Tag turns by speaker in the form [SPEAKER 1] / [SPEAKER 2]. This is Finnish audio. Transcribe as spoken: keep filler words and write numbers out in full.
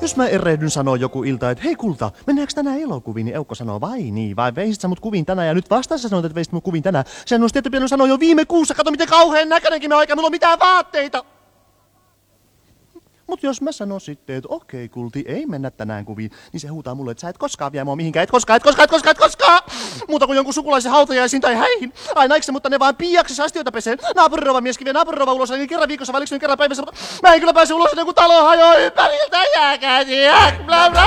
[SPEAKER 1] Jos mä erehdyn sanoo joku ilta, että hei kulta, mennäänkö tänään elokuviin, niin Eukko sanoo, vai niin, vai veisit sä mut kuviin tänään, ja nyt vastaan sä sanoit, että veisit mut kuviin tänään. Sen olisi tietty pitänyt sanoa jo viime kuussa, kato miten kauhean näköinenkin mä oikein, mulla on mitään vaatteita. Mut jos mä sanon sitten, että okei kulti, ei mennä tänään kuviin, niin se huutaa mulle, että sä et koskaan vie mua mihinkään, et koskaan, et koskaan, et koskaan, et koskaan! Muuta kuin jonkun sukulaisen hautajaisiin tai häihin. Aina eikö se, mutta ne vaan piiaksessa astioita pesee. Naapurirova mieskin vie naapurirova ulos, niin kerran viikossa vai kerran päivässä. Mä en kyllä pääse ulos, ennen kuin talo hajoaa ympäriltä, jääkää, jää, bla bla.